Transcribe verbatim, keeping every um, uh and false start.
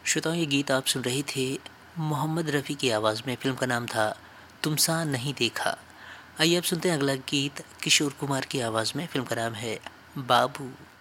श्रोताओं, ये गीत आप सुन रहे थे मोहम्मद रफ़ी की आवाज़ में। फ़िल्म का नाम था तुमसा नहीं देखा। आइए अब सुनते हैं अगला गीत किशोर कुमार की आवाज़ में। फ़िल्म का नाम है बाबू।